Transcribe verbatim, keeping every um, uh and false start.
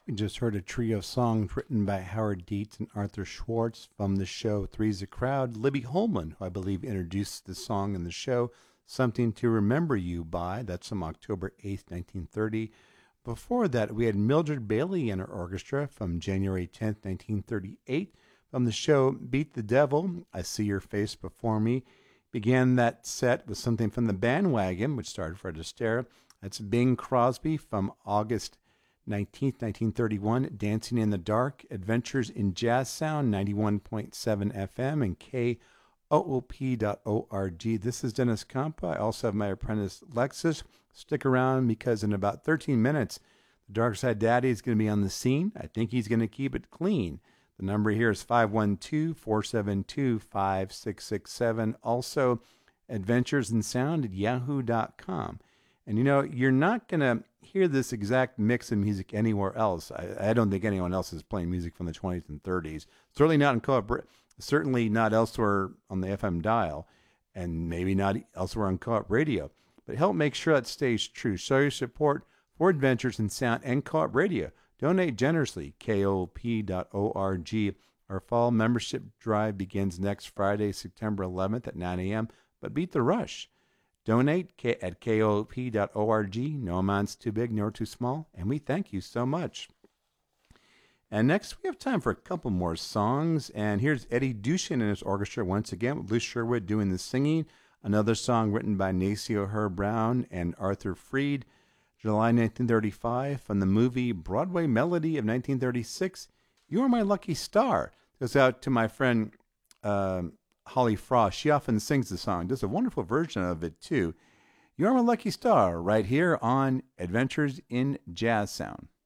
We just heard a trio of songs written by Howard Dietz and Arthur Schwartz from the show Three's a Crowd. Libby Holman, who I believe introduced the song in the show, Something to Remember You By. That's from October eighth, nineteen thirty. Before that, we had Mildred Bailey and her orchestra from January tenth, nineteen thirty-eight. From the show Beat the Devil, I See Your Face Before Me. Began that set with something from the Bandwagon, which starred Fred Astaire. That's Bing Crosby from August nineteenth, nineteen thirty-one, Dancing in the Dark, Adventures in Jazz Sound, ninety-one point seven F M and K O O P dot org. This is Dennis Campa. I also have my apprentice Lexus. Stick around because in about thirteen minutes, the Dark Side Daddy is going to be on the scene. I think he's going to keep it clean. The number here is five one two, four seven two, five six six seven. Also, adventures in sound at yahoo dot com. And you know, you're not going to hear this exact mix of music anywhere else. I, I don't think anyone else is playing music from the twenties and thirties. Certainly not in co-op, certainly not elsewhere on the F M dial, and maybe not elsewhere on co-op radio. But help make sure that stays true. Show your support for Adventures in Sound and co-op radio. Donate generously, K O O P dot org. Our fall membership drive begins next Friday, September eleventh at nine a.m., but beat the rush. Donate at K O O P dot org. No amount's too big nor too small, and we thank you so much. And next, we have time for a couple more songs, and here's Eddie Dushin and his orchestra once again with Liz Sherwood doing the singing. Another song written by Nacio Herb Brown and Arthur Freed, July nineteen thirty-five, from the movie Broadway Melody of nineteen thirty-six, You Are My Lucky Star. Goes out to my friend um, Holly Frost. She often sings the song, does a wonderful version of it too. You're My Lucky Star, right here on Adventures in Jazz Sound.